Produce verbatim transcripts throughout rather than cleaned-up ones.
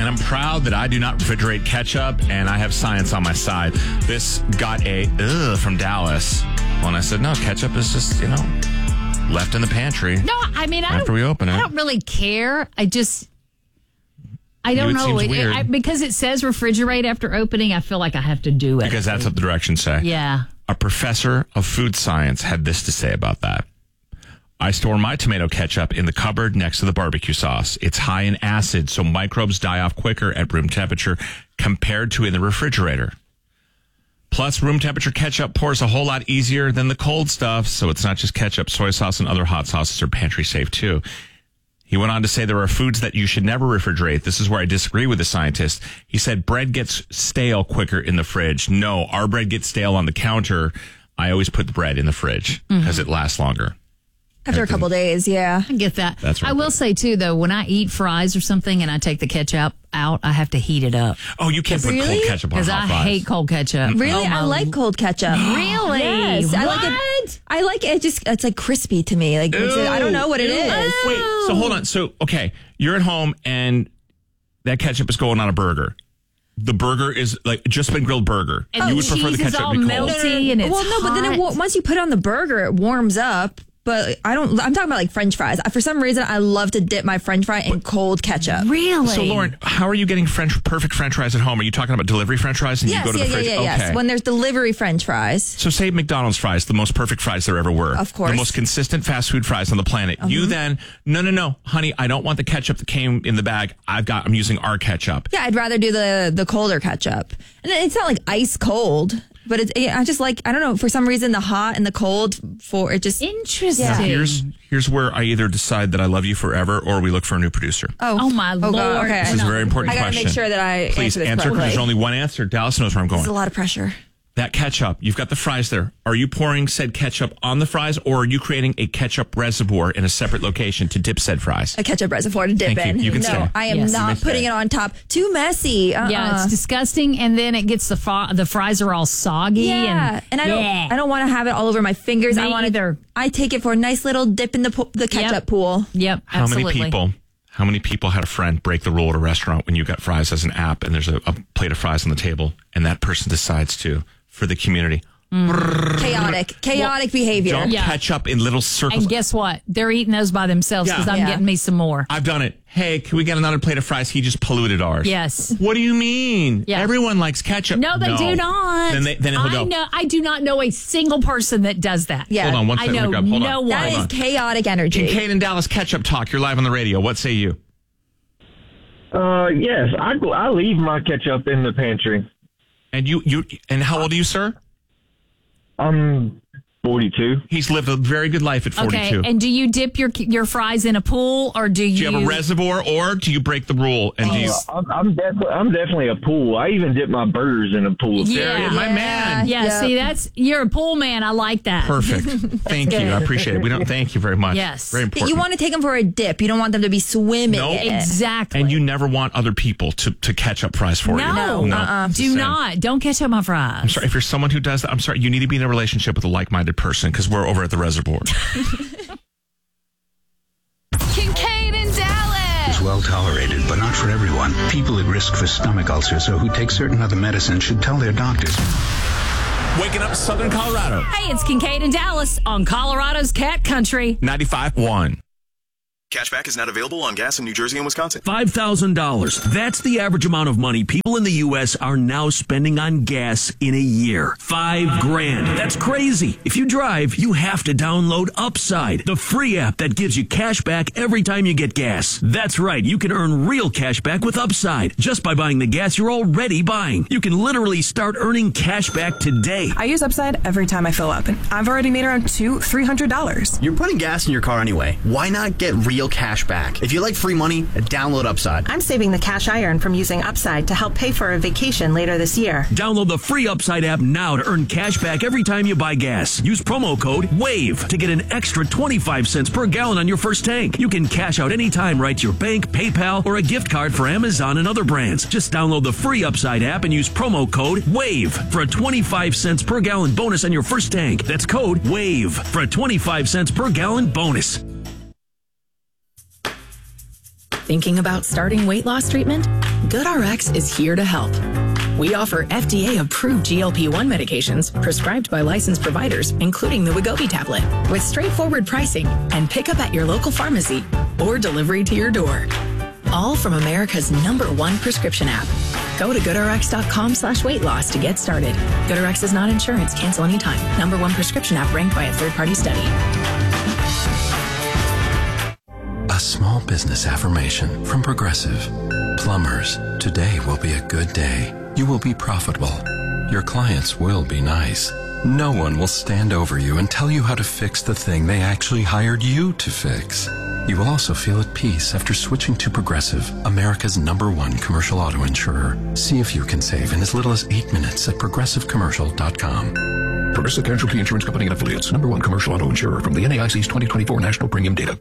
And I'm proud that I do not refrigerate ketchup, and I have science on my side. This got a ugh from Dallas when I said, no, ketchup is just, you know, left in the pantry. No, I mean, I after don't, we open it. I don't really care. I just, I don't You, it know. seems It, weird. I, because it says refrigerate after opening, I feel like I have to do it. Because that's what the directions say. Yeah. A professor of food science had this to say about that. I store my tomato ketchup in the cupboard next to the barbecue sauce. It's high in acid, so microbes die off quicker at room temperature compared to in the refrigerator. Plus, room temperature ketchup pours a whole lot easier than the cold stuff, so it's not just ketchup, soy sauce, and other hot sauces are pantry safe too. He went on to say there are foods that you should never refrigerate. This is where I disagree with the scientist. He said bread gets stale quicker in the fridge. No, our bread gets stale on the counter. I always put the bread in the fridge because mm-hmm. it lasts longer. After a couple days, yeah. I get that. That's right. I will say, too, though, when I eat fries or something and I take the ketchup out, I have to heat it up. Oh, you can't put Really? cold ketchup on hot Because I fries. hate cold ketchup. Really? Oh, my- I like cold ketchup. Really? Yes. I like it. I like it. It just, it's like crispy to me. Like, it's, I don't know what it Ew. is. Wait, so hold on. So, okay, you're at home and that ketchup is going on a burger. The burger is like just been grilled burger. And you the would prefer the cheese is ketchup all to be cold. melty. And it's well, no, but then it, hot. once you put it on the burger, it warms up. But I don't, I'm talking about like French fries. For some reason, I love to dip my French fry in cold ketchup. Really? So, Lauren, how are you getting French perfect French fries at home? Are you talking about delivery French fries and Yes, you go to yeah, the yeah, fridge? yeah, okay. yes. When there's delivery French fries. So say McDonald's fries, the most perfect fries there ever were. Of course. The most consistent fast food fries on the planet. Uh-huh. You then, no, no, no, honey, I don't want the ketchup that came in the bag. I've got, I'm using our ketchup. Yeah, I'd rather do the the colder ketchup. And it's not like ice cold, but it's, I just like, I don't know, for some reason, the hot and the cold, for it just. Interesting. Yeah. Here's here's where I either decide that I love you forever or we look for a new producer. Oh, Oh, my God, Lord. okay. This is a very important I got to question. make sure that I Please answer this answer because correctly. there's only one answer. Dallas knows where I'm going. It's a lot of pressure. That ketchup, you've got the fries there. Are you pouring said ketchup on the fries or are you creating a ketchup reservoir in a separate location to dip said fries? A ketchup reservoir to dip Thank you. in. You can no, stay. I am Yes. You may not putting stay. it on top. Too messy. Uh-uh. Yeah, it's disgusting, and then it gets the fr- the fries are all soggy. Yeah, and, and I don't, yeah. I don't want to have it all over my fingers. Me I want either. to. I take it for a nice little dip in the po- the ketchup Yep. pool. Yep, How absolutely. many people? How many people had a friend break the rule at a restaurant when you got fries as an app and there's a, a plate of fries on the table and that person decides to, for the community, Chaotic, chaotic behavior. dump Yeah. ketchup in little circles. And guess what? They're eating those by themselves because Yeah. I'm Yeah. getting me some more. I've done it. Hey, can we get another plate of fries? He just polluted ours. Yes. What do you mean? Yeah. Everyone likes ketchup. No, they do not. Then, they, then he'll I go, know. I do not know a single person that does that. Yeah. hold on one I second. know Grab. Hold no on. one. That Hold is on. chaotic energy. Kincaid and Dallas Ketchup Talk. You're live on the radio. What say you? Uh, yes, I go, I leave my ketchup in the pantry. And you, you, and how old are you, sir? I'm forty-two. He's lived a very good life at forty-two. Okay. And do you dip your your fries in a pool or do you? do you have a reservoir or do you break the rule? And do you, I'm, I'm definitely I'm definitely a pool. I even dip my burgers in a pool. Yeah. my Yeah. man. Yeah. Yep. See, that's you're a pool man. I like that. Perfect. Thank you. I appreciate it. We don't. Thank you very much. Yes. Very important. You want to take them for a dip. You don't want them to be swimming. Nope. in it. Exactly. and you never want other people to, to catch up fries for you. No. no. Uh-uh. It's the do same. not. Don't catch up my fries. I'm sorry. If you're someone who does that, I'm sorry. You need to be in a relationship with a like-minded person because we're over at the reservoir. Kincaid and Dallas. Is well tolerated, but not for everyone. People at risk for stomach ulcers or who take certain other medicines should tell their doctors. Waking up Southern Colorado. Hey, it's Kincaid and Dallas on Colorado's Cat Country. ninety-five point one. Cashback is not available on gas in New Jersey and Wisconsin. five thousand dollars. That's the average amount of money people in the U S are now spending on gas in a year. Five grand. That's crazy. If you drive, you have to download Upside, the free app that gives you cash back every time you get gas. That's right. You can earn real cash back with Upside just by buying the gas you're already buying. You can literally start earning cash back today. I use Upside every time I fill up, and I've already made around two, three hundred dollars. You're putting gas in your car anyway. Why not get real cash back? If you like free money, download Upside. I'm saving the cash I earn from using Upside to help pay for a vacation later this year. Download the free Upside app now to earn cash back every time you buy gas. Use promo code WAVE to get an extra twenty-five cents per gallon on your first tank. You can cash out anytime right to your bank, PayPal, or a gift card for Amazon and other brands. Just download the free Upside app and use promo code WAVE for a twenty-five cents per gallon bonus on your first tank. That's code WAVE for a twenty-five cents per gallon bonus. Thinking about starting weight loss treatment? GoodRx is here to help. We offer F D A-approved G L P one medications prescribed by licensed providers, including the Wegovy tablet, with straightforward pricing and pickup at your local pharmacy or delivery to your door. All from America's number one prescription app. Go to GoodRx.com slash weight loss to get started. GoodRx is not insurance. Cancel anytime. Number one prescription app ranked by a third-party study. A small business affirmation from Progressive. Plumbers, today will be a good day. You will be profitable. Your clients will be nice. No one will stand over you and tell you how to fix the thing they actually hired you to fix. You will also feel at peace after switching to Progressive, America's number one commercial auto insurer. See if you can save in as little as eight minutes at progressive commercial dot com. Progressive Casualty Insurance Company and Affiliates, number one commercial auto insurer from the N A I C's twenty twenty-four National Premium Data.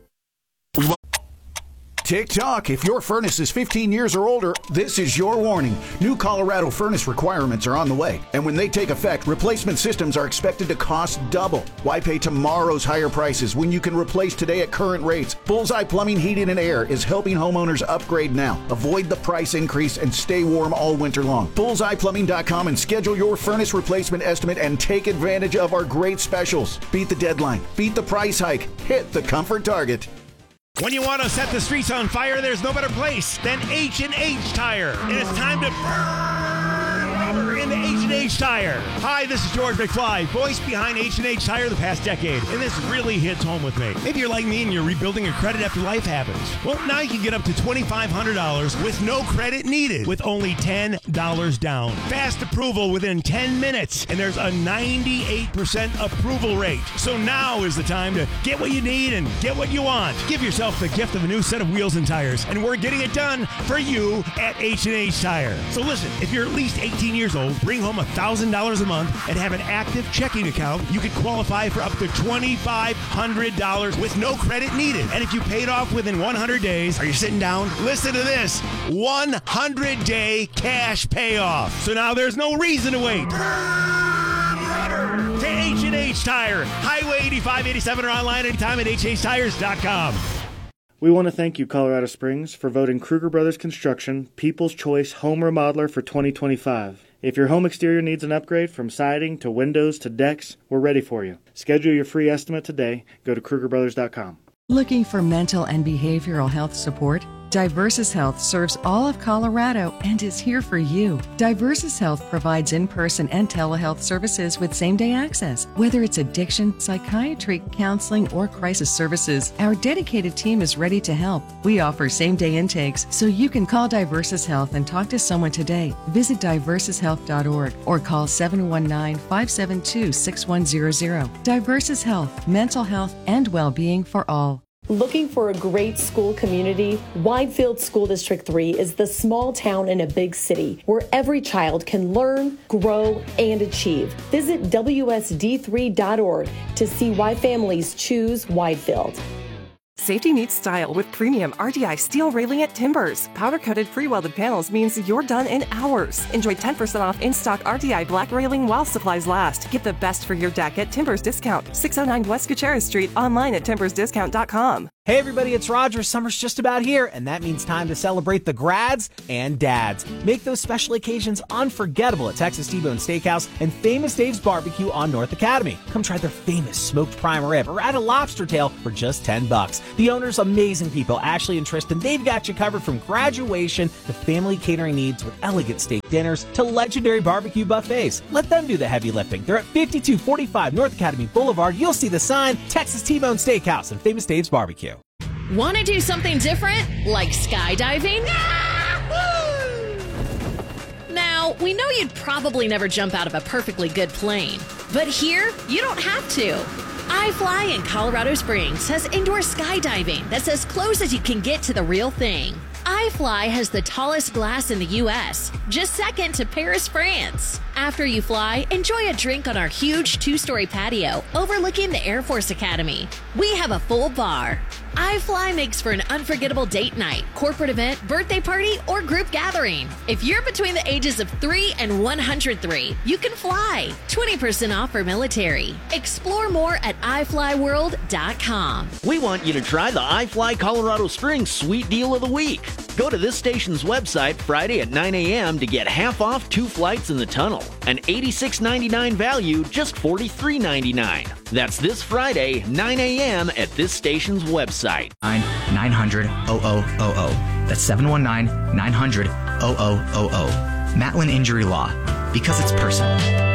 Tick-tock, if your furnace is fifteen years or older, this is your warning. New Colorado furnace requirements are on the way, and when they take effect, replacement systems are expected to cost double. Why pay tomorrow's higher prices when you can replace today at current rates? Bullseye Plumbing, Heating, and Air is helping homeowners upgrade now. Avoid the price increase and stay warm all winter long. bullseye plumbing dot com and schedule your furnace replacement estimate and take advantage of our great specials. Beat the deadline. Beat the price hike. Hit the comfort target. When you want to set the streets on fire, there's no better place than H and H Tire. And it's time to burn rubber into H and H Tire. Hi, this is George McFly, voice behind H and H Tire the past decade. And this really hits home with me. Maybe you're like me and you're rebuilding your credit after life happens. Well, now you can get up to twenty-five hundred dollars with no credit needed with only ten dollars down. Fast approval within ten minutes. And there's a ninety-eight percent approval rate. So now is the time to get what you need and get what you want. Give yourself the gift of a new set of wheels and tires. And we're getting it done for you at H and H Tire. So listen, if you're at least eighteen years old, bring home one thousand dollars a month and have an active checking account, you could qualify for up to twenty-five hundred dollars with no credit needed. And if you paid off within one hundred days, are you sitting down? Listen to this, one hundred day cash payoff. So now there's no reason to wait. To H and H Tire, Highway eighty-five eighty-seven, or online anytime at H H tires dot com. We want to thank you, Colorado Springs, for voting Kruger Brothers Construction People's Choice Home Remodeler for twenty twenty-five. If your home exterior needs an upgrade from siding to windows to decks, we're ready for you. Schedule your free estimate today. Go to Kruger Brothers dot com. Looking for mental and behavioral health support? Diversus Health serves all of Colorado and is here for you. Diversus Health provides in-person and telehealth services with same-day access. Whether it's addiction, psychiatry, counseling, or crisis services, our dedicated team is ready to help. We offer same-day intakes, so you can call Diversus Health and talk to someone today. Visit diversus health dot org or call seven one nine, five seven two, six one zero zero. Diversus Health, mental health and well-being for all. Looking for a great school community? Widefield School District three is the small town in a big city where every child can learn, grow, and achieve. Visit W S D three dot org to see why families choose Widefield. Safety meets style with premium R D I steel railing at Timbers. Powder-coated pre-welded panels means you're done in hours. Enjoy ten percent off in-stock R D I black railing while supplies last. Get the best for your deck at Timbers Discount. six oh nine West Gutierrez Street, online at timbers discount dot com. Hey everybody, it's Roger. Summer's just about here, and that means time to celebrate the grads and dads. Make those special occasions unforgettable at Texas T-Bone Steakhouse and Famous Dave's Barbecue on North Academy. Come try their famous smoked prime rib or add a lobster tail for just ten bucks. The owners, amazing people, Ashley and Tristan, they've got you covered from graduation to family catering needs with elegant steak dinners to legendary barbecue buffets. Let them do the heavy lifting. They're at fifty-two forty-five North Academy Boulevard. You'll see the sign, Texas T-Bone Steakhouse and Famous Dave's Barbecue. Want to do something different, like skydiving? Now, we know you'd probably never jump out of a perfectly good plane, but here, you don't have to. iFly in Colorado Springs has indoor skydiving that's as close as you can get to the real thing. iFly has the tallest glass in the U S, just second to Paris, France. After you fly, enjoy a drink on our huge two-story patio overlooking the Air Force Academy. We have a full bar. iFly makes for an unforgettable date night, corporate event, birthday party, or group gathering. If you're between the ages of three and one hundred three, you can fly. twenty percent off for military. Explore more at i fly world dot com. We want you to try the iFly Colorado Springs Sweet Deal of the Week. Go to this station's website Friday at nine a.m. to get half off two flights in the tunnel. An eighty-six ninety-nine value, just forty-three ninety-nine. That's this Friday, nine a.m. at this station's website. nine hundred oh oh oh oh. That's seven one nine nine hundred oh oh oh oh. Matlin Injury Law. Because it's personal.